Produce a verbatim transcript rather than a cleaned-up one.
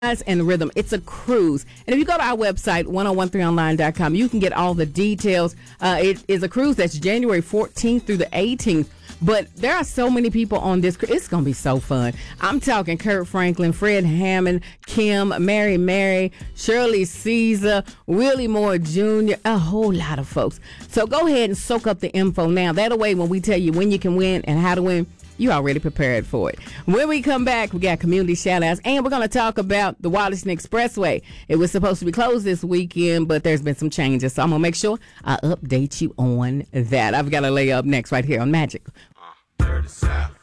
and Rhythm. It's a cruise. And if you go to our website, ten thirteen online dot com, you can get all the details. Uh, it is a cruise that's January fourteenth through the eighteenth. But there are so many people on this. It's going to be so fun. I'm talking Kurt Franklin, Fred Hammond, Kim, Mary Mary, Shirley Caesar, Willie Moore Junior, a whole lot of folks. So go ahead and soak up the info now. That way, when we tell you when you can win and how to win, you already prepared for it. When we come back, we got community shout-outs, and we're going to talk about the Washington Expressway. It was supposed to be closed this weekend, but there's been some changes, so I'm going to make sure I update you on that. I've got to lay up next right here on Magic. Uh, dirty South.